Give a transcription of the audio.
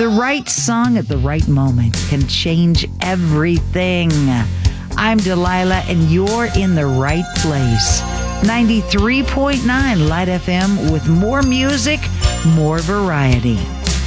The right song at the right moment can change everything. I'm Delilah, and you're in the right place. 93.9 Light FM with more music, more variety.